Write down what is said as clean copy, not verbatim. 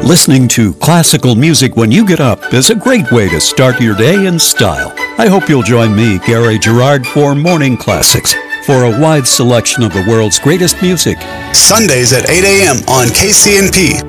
Listening to classical music when you get up is a great way to start your day in style. I hope you'll join me, Gary Gerard, for Morning Classics, for a wide selection of the world's greatest music. Sundays at 8 a.m. on KCNP.